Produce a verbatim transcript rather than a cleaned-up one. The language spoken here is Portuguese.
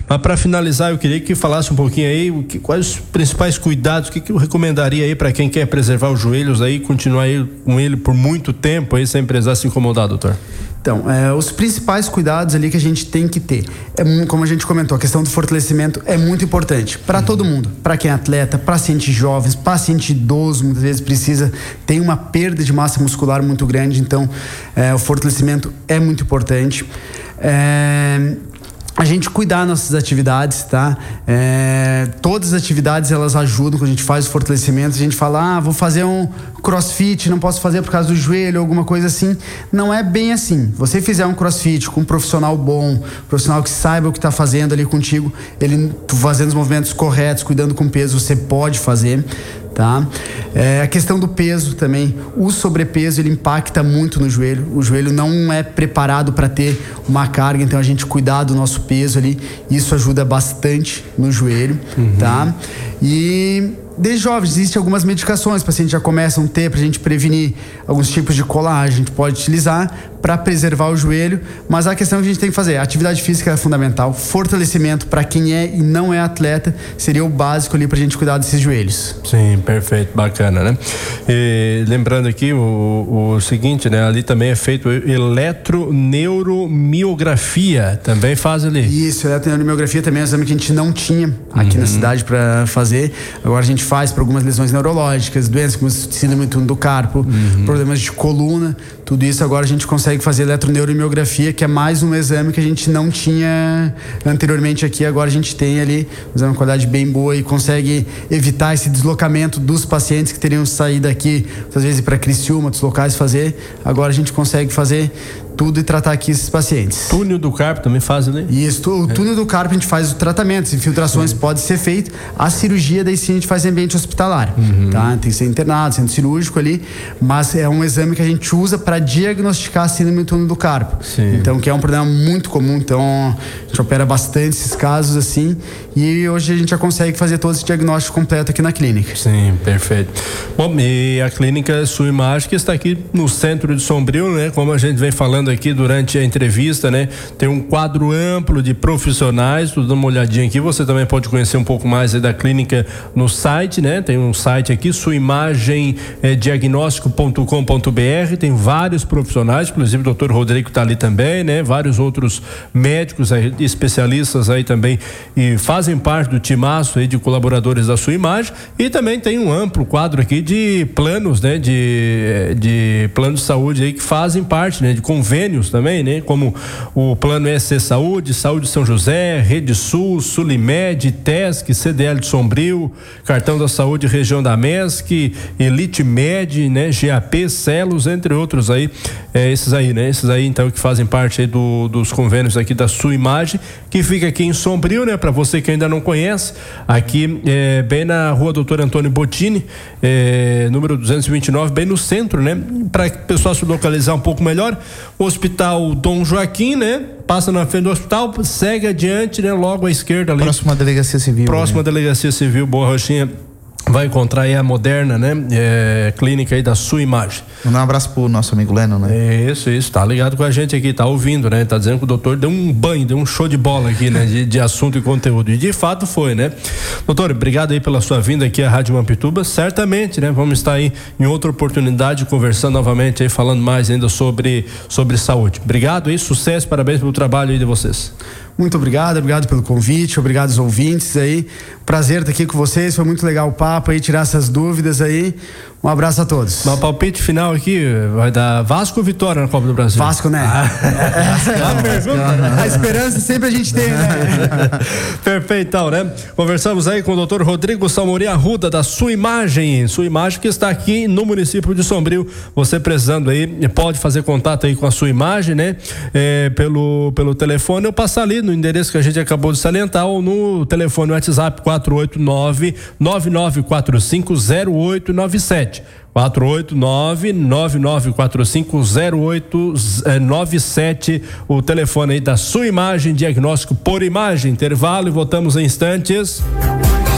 Mas para finalizar, eu queria que falasse um pouquinho aí o que, quais os principais cuidados, o que, que eu recomendaria aí para quem quer preservar os joelhos aí, continuar aí com ele por muito tempo aí sem precisar se incomodar, doutor? Então, é, os principais cuidados ali que a gente tem que ter, é, como a gente comentou, a questão do fortalecimento é muito importante para uhum. todo mundo, para quem é atleta, pacientes jovens, paciente idoso, muitas vezes precisa, tem uma perda de massa muscular muito grande, então é, o fortalecimento é muito importante. É, a gente cuidar das nossas atividades, tá? É, todas as atividades elas ajudam quando a gente faz o fortalecimento. A gente fala, ah, vou fazer um crossfit, não posso fazer por causa do joelho, alguma coisa assim. Não é bem assim. Você fizer um crossfit com um profissional bom, um profissional que saiba o que está fazendo ali contigo, ele fazendo os movimentos corretos, cuidando com peso, você pode fazer. Tá? É, a questão do peso também, o sobrepeso ele impacta muito no joelho, o joelho não é preparado para ter uma carga, então a gente cuidar do nosso peso ali, isso ajuda bastante no joelho, uhum. tá? E desde jovens existem algumas medicações, os pacientes já começam a ter para a gente prevenir alguns tipos de colagem, a gente pode utilizar para preservar o joelho, mas a questão que a gente tem que fazer, a atividade física é fundamental, fortalecimento para quem é e não é atleta seria o básico ali para a gente cuidar desses joelhos. Sim, perfeito, bacana, né? E, lembrando aqui o, o seguinte, né? Ali também é feito eletroneuromiografia, também faz ali. Isso, eletroneuromiografia também é um exame que a gente não tinha aqui uhum. na cidade para fazer, agora a gente faz para algumas lesões neurológicas, doenças como síndrome do túnel do carpo, uhum. problemas de coluna, tudo isso agora a gente consegue fazer eletroneuromiografia, que é mais um exame que a gente não tinha anteriormente aqui, agora a gente tem ali, um exame de qualidade bem boa e consegue evitar esse deslocamento dos pacientes que teriam saído daqui, às vezes para Criciúma, outros locais fazer, agora a gente consegue fazer tudo e tratar aqui esses pacientes. Túnel do carpo também faz, né? Isso, o túnel é. do carpo a gente faz o tratamento, as infiltrações pode ser feito, a cirurgia daí sim a gente faz em ambiente hospitalar, uhum. tá? Tem que ser internado, centro cirúrgico ali, mas é um exame que a gente usa para diagnosticar a síndrome do túnel do carpo. Sim. Então, que é um problema muito comum, então a gente opera bastante esses casos assim, e hoje a gente já consegue fazer todo esse diagnóstico completo aqui na clínica. Sim, perfeito. Bom, e a clínica Sua Imagem que está aqui no centro de Sombrio, né? Como a gente vem falando aqui durante a entrevista, né? Tem um quadro amplo de profissionais, tu dá uma olhadinha aqui, você também pode conhecer um pouco mais aí da clínica no site, né? Tem um site aqui, sua imagem é, diagnóstico ponto com ponto br, tem vários profissionais, inclusive o doutor Rodrigo está ali também, né? Vários outros médicos aí, especialistas aí também e fazem parte do timaço aí de colaboradores da Sua Imagem, e também tem um amplo quadro aqui de planos, né? De, de planos de saúde aí que fazem parte, né? De convênios também, né? Como o plano E S C Saúde, Saúde São José, Rede Sul, Sulimed, Tesc, C D L de Sombrio, Cartão da Saúde Região da MESC, Elite Med, né? G A P, Celos, entre outros aí, é, esses aí, né? Esses aí então que fazem parte aí do, dos convênios aqui da Sua Imagem, que fica aqui em Sombrio, né? Para você que ainda não conhece, aqui é, bem na rua Doutor Antônio Bottini, é, número duzentos e vinte e nove, bem no centro, né? Para o pessoal se localizar um pouco melhor, Hospital Dom Joaquim, né? Passa na frente do hospital, segue adiante, né? Logo à esquerda ali. Próxima delegacia civil. Próxima né? delegacia civil, Boa Roxinha. Vai encontrar aí a moderna, né? É, clínica aí da Sua Imagem. Mandar um abraço pro nosso amigo Leno, né? Isso, isso, tá ligado com a gente aqui, tá ouvindo, né? Tá dizendo que o doutor deu um banho, deu um show de bola aqui, né? De, de assunto e conteúdo, e de fato foi, né? Doutor, obrigado aí pela sua vinda aqui à Rádio Mampituba, certamente, né? Vamos estar aí em outra oportunidade conversando novamente aí, falando mais ainda sobre, sobre saúde. Obrigado aí, sucesso, parabéns pelo trabalho aí de vocês. Muito obrigado, obrigado pelo convite, obrigado aos ouvintes aí. Prazer estar aqui com vocês, foi muito legal o papo aí, tirar essas dúvidas aí. Um abraço a todos. O palpite final aqui vai dar Vasco ou Vitória na Copa do Brasil? Vasco, né? Ah. É, a esperança sempre a gente tem, né? Perfeito, então, né? Conversamos aí com o doutor Rodrigo Salmorim Arruda, da Sua Imagem. Sua Imagem que está aqui no município de Sombrio. Você precisando aí, pode fazer contato aí com a Sua Imagem, né? É, pelo, pelo telefone, ou passar ali no endereço que a gente acabou de salientar, ou no telefone WhatsApp quatro oito nove, nove nove quatro cinco, zero oito nove sete. quatro oito nove, nove nove quatro cinco, zero oito nove sete, o telefone aí da Sua Imagem, diagnóstico por imagem. Intervalo e voltamos em instantes.